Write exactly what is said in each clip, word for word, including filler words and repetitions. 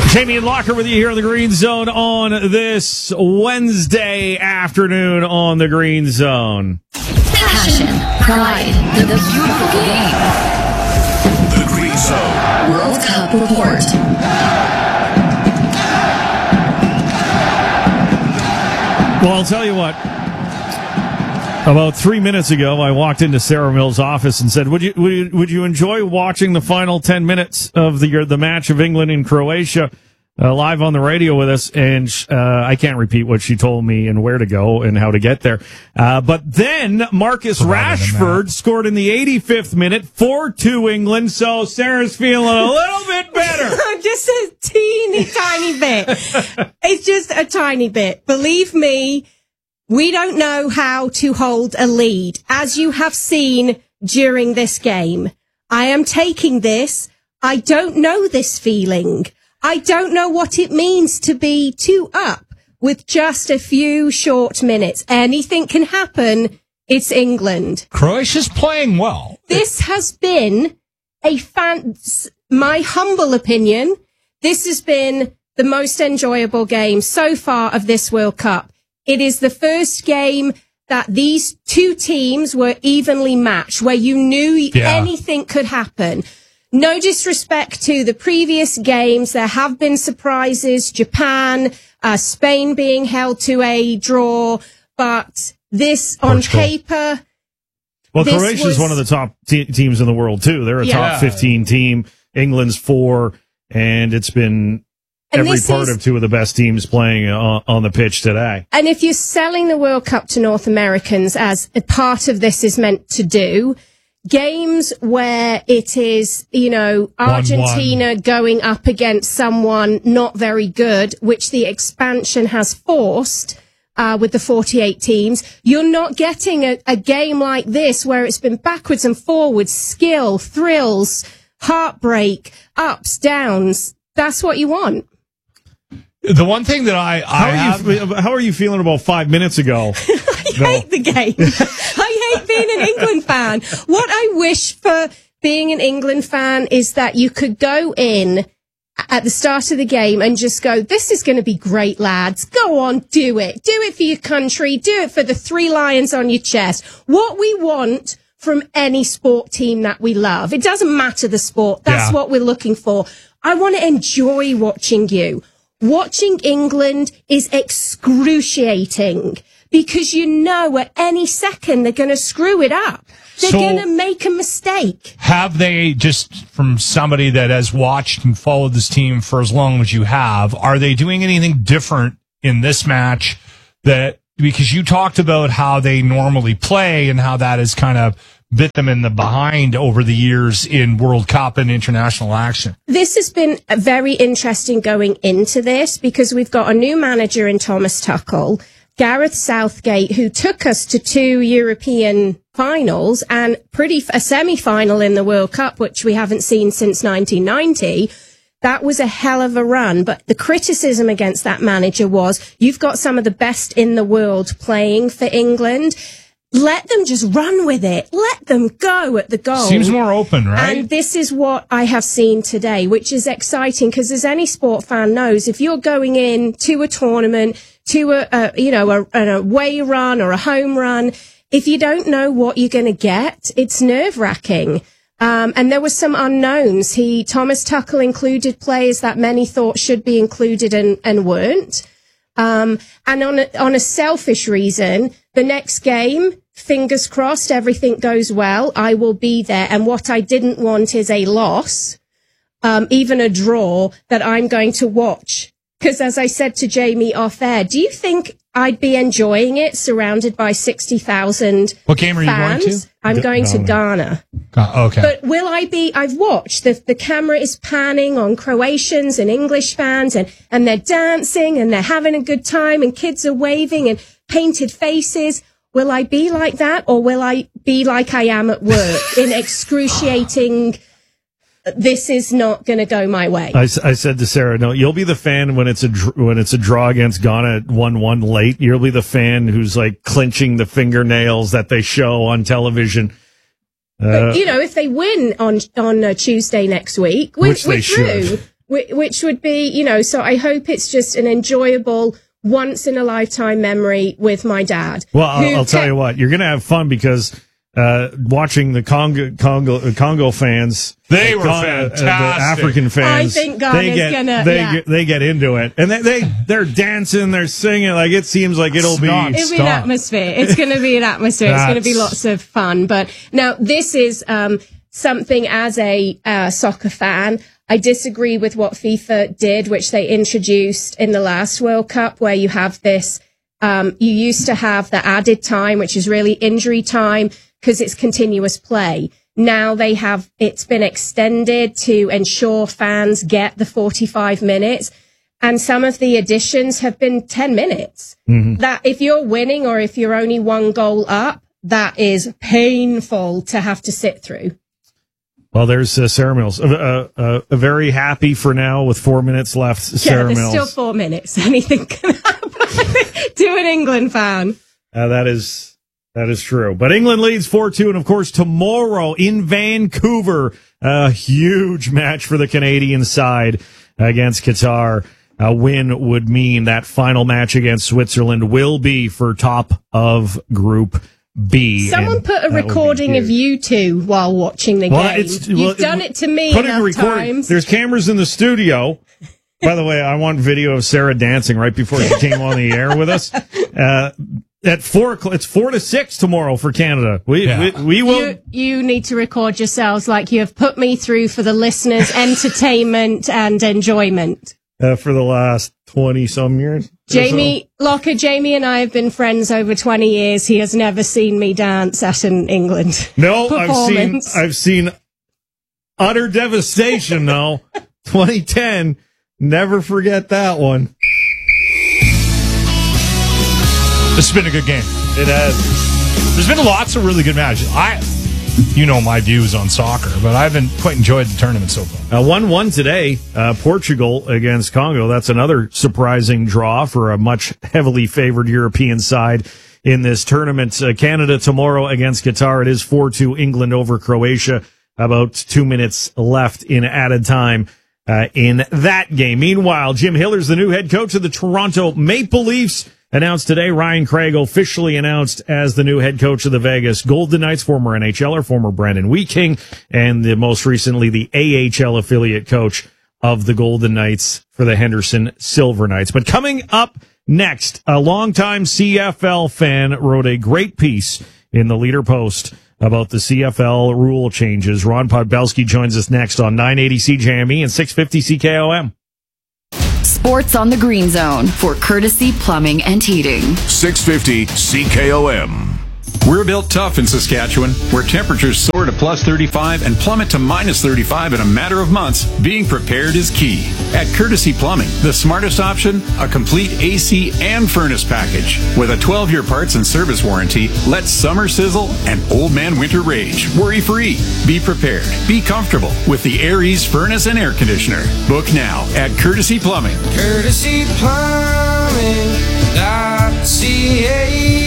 Jamie and Locker with you here in the Green Zone on this Wednesday afternoon on the Green Zone. Passion, pride, the beautiful game. The Green Zone World Cup Report. Well, I'll tell you what. About three minutes ago, I walked into Sarah Mills' office and said, "Would you would you, would you enjoy watching the final ten minutes of the the match of England and Croatia uh, live on the radio with us?" And uh, I can't repeat what she told me and where to go and how to get there. Uh, but then Marcus Rashford scored in the eighty-fifth minute, four two England. So Sarah's feeling a little bit better. Just a teeny tiny bit. It's just a tiny bit. Believe me. We don't know how to hold a lead, as you have seen during this game. I am taking this. I don't know this feeling. I don't know what it means to be two up with just a few short minutes. Anything can happen. It's England. Croatia's playing well. This has been a fan, my humble opinion, this has been the most enjoyable game so far of this World Cup. It is the first game that these two teams were evenly matched, where you knew yeah. anything could happen. No disrespect to the previous games. There have been surprises, Japan, uh, Spain being held to a draw, but this on Portugal. paper... Well, Croatia is one of the top te- teams in the world, too. They're a yeah. top fifteen team. England's four, and it's been... And every part is, of two of the best teams playing on, on the pitch today. And if you're selling the World Cup to North Americans, as a part of this is meant to do, games where it is, you know, Argentina one, one. going up against someone not very good, which the expansion has forced uh, with the forty-eight teams, you're not getting a, a game like this where it's been backwards and forwards, skill, thrills, heartbreak, ups, downs. That's what you want. The one thing that I, I how, are have, you, how are you feeling about five minutes ago? I no. hate the game. I hate being an England fan. What I wish for being an England fan is that you could go in at the start of the game and just go, this is going to be great, lads. Go on, do it. Do it for your country. Do it for the three lions on your chest. What we want from any sport team that we love. It doesn't matter the sport. That's yeah. what we're looking for. I want to enjoy watching you. Watching England is excruciating because you know at any second they're going to screw it up. They're so going to make a mistake. Have they, just from somebody that has watched and followed this team for as long as you have, are they doing anything different in this match that, because you talked about how they normally play and how that has kind of bit them in the behind over the years in World Cup and international action? This has been very interesting going into this because we've got a new manager in Thomas Tuchel, Gareth Southgate, who took us to two European finals and pretty a semi-final in the World Cup, which we haven't seen since nineteen ninety. That was a hell of a run, but the criticism against that manager was, you've got some of the best in the world playing for England. Let them just run with it. Let them go at the goal. Seems more open, right? And this is what I have seen today, which is exciting because as any sport fan knows, if you're going in to a tournament, to a, a you know, a, an away run or a home run, if you don't know what you're going to get, it's nerve-wracking. Um, and there were some unknowns. He, Thomas Tuchel included players that many thought should be included and, and weren't. Um, and on a, on a selfish reason, the next game, fingers crossed, everything goes well. I will be there. And what I didn't want is a loss, um, even a draw that I'm going to watch. Because as I said to Jamie off air, do you think I'd be enjoying it surrounded by sixty thousand What game are you fans? going to? I'm going Ghana. to Ghana. Uh, okay. But will I be, I've watched, the, the camera is panning on Croatians and English fans and, and they're dancing and they're having a good time and kids are waving and painted faces. Will I be like that or will I be like I am at work in excruciating, this is not going to go my way? I, I said to Sarah, no, you'll be the fan when it's a when it's a draw against Ghana at one one late. You'll be the fan who's like clenching the fingernails that they show on television. Uh, but, you know, if they win on on uh, Tuesday next week, we're, which we're they through. should. which, which would be, you know, so I hope it's just an enjoyable once in a lifetime memory with my dad. Well, I'll, I'll tell you what, you're going to have fun because uh, watching the Congo Congo Congo fans, they were Congo, fantastic. Uh, the African fans, I think Ghana's they get gonna, they yeah. get they get into it, and they, they they're dancing, they're singing. Like it seems like it'll be Non- It'll be an Stop. atmosphere. It's going to be an atmosphere. It's going to be That's- lots of fun. But now this is um, something as a uh, soccer fan. I disagree with what FIFA did, which they introduced in the last World Cup, where you have this. Um, you used to have the added time, which is really injury time because it's continuous play. Now they have, it's been extended to ensure fans get the forty-five minutes. And some of the additions have been ten minutes. Mm-hmm. That if you're winning or if you're only one goal up, that is painful to have to sit through. Well, there's uh, Sarah Mills. Uh, uh, uh, very happy for now with four minutes left. Sarah yeah, there's Mills. still four minutes. Anything can happen to an England fan. Uh, that is that is true. But England leads four two, and of course tomorrow in Vancouver, a huge match for the Canadian side against Qatar. A win would mean that final match against Switzerland will be for top of Group B. Someone put a recording of you two while watching the well, game. it's, You've well, done it to me putting enough a recording. times. There's cameras in the studio. By the way, I want video of Sarah dancing right before she came on the air with us. Uh, at four o'clock, it's four to six tomorrow for Canada. We Yeah. we, we will. You, you need to record yourselves like you have put me through for the listeners' entertainment and enjoyment. Uh, for the last twenty some years. or Jamie Locker, Jamie and I have been friends over twenty years. He has never seen me dance at an England so. No, I've seen performance. I've seen utter devastation. Though twenty ten, never forget that one. This has been a good game. It has. There's been lots of really good matches. I, you know my views on soccer, but I've been quite enjoyed the tournament so far. Uh, one one today, uh, Portugal against Congo. That's another surprising draw for a much heavily favored European side in this tournament. Uh, Canada tomorrow against Qatar. It is four two England over Croatia. About two minutes left in added time uh, in that game. Meanwhile, Jim Hiller's the new head coach of the Toronto Maple Leafs. Announced today, Ryan Craig officially announced as the new head coach of the Vegas Golden Knights, former N H L er, former Brandon Wheat-King, and the most recently the A H L affiliate coach of the Golden Knights for the Henderson Silver Knights. But coming up next, a longtime C F L fan wrote a great piece in the Leader Post about the C F L rule changes. Ron Podbelski joins us next on nine eighty C J M E and six fifty C K O M. Sports on the Green Zone for Courtesy Plumbing and Heating. six fifty C K O M. We're built tough in Saskatchewan, where temperatures soar to plus thirty-five and plummet to minus thirty-five in a matter of months. Being prepared is key. At Courtesy Plumbing, the smartest option, a complete A C and furnace package. With a twelve-year parts and service warranty, let summer sizzle and old man winter rage. Worry-free. Be prepared. Be comfortable with the Air Ease furnace and air conditioner. Book now at Courtesy Plumbing. Courtesy Plumbing dot C A.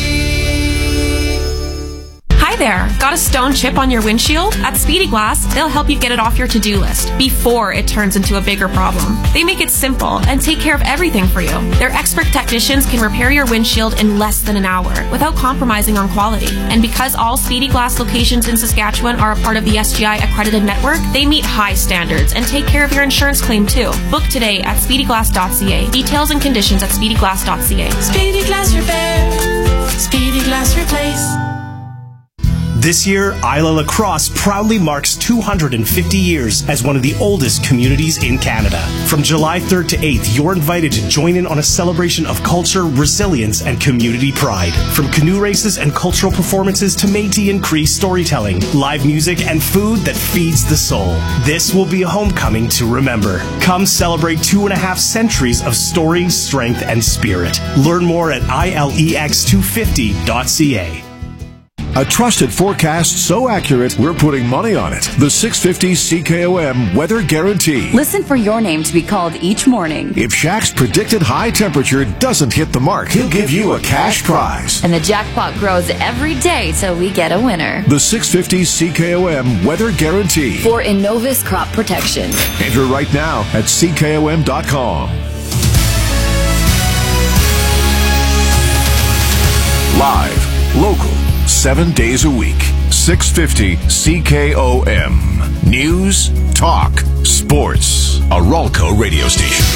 Hi there. Got a stone chip on your windshield? At Speedy Glass, they'll help you get it off your to-do list before it turns into a bigger problem. They make it simple and take care of everything for you. Their expert technicians can repair your windshield in less than an hour without compromising on quality. And because all Speedy Glass locations in Saskatchewan are a part of the S G I accredited network, they meet high standards and take care of your insurance claim too. Book today at speedy glass dot C A. Details and conditions at speedy glass dot C A. Speedy Glass Repair. Speedy Glass Replace. This year, Isla Lacrosse proudly marks two hundred fifty years as one of the oldest communities in Canada. From July third to eighth, you're invited to join in on a celebration of culture, resilience, and community pride. From canoe races and cultural performances to Métis and Cree storytelling, live music, and food that feeds the soul. This will be a homecoming to remember. Come celebrate two and a half centuries of story, strength, and spirit. Learn more at I L E X two fifty dot C A. A trusted forecast so accurate, we're putting money on it. The six fifty C K O M Weather Guarantee. Listen for your name to be called each morning. If Shaq's predicted high temperature doesn't hit the mark, he'll give you a cash prize. And the jackpot grows every day till we get a winner. The six fifty C K O M Weather Guarantee. For Innovis Crop Protection. Enter right now at C K O M dot com. Live, local, seven days a week. six fifty C K O M. News, talk, sports. A Ralco radio station.